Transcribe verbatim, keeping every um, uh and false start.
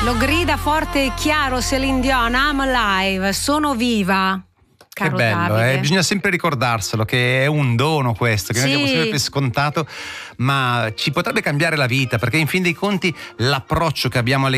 lo grida forte e chiaro Céline Dion, I'm alive, sono viva. Che bello, eh? Bisogna sempre ricordarselo che è un dono questo, che sì. noi diamo sempre per scontato, ma ci potrebbe cambiare la vita, perché in fin dei conti l'approccio che abbiamo alle